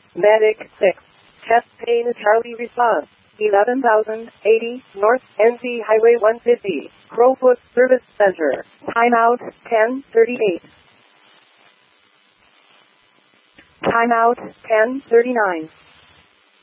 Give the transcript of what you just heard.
Medic 6. Chest pain Charlie response. 11,080 North NZ Highway 150. Crowfoot Service Center. Timeout 10:38. Timeout 10:39.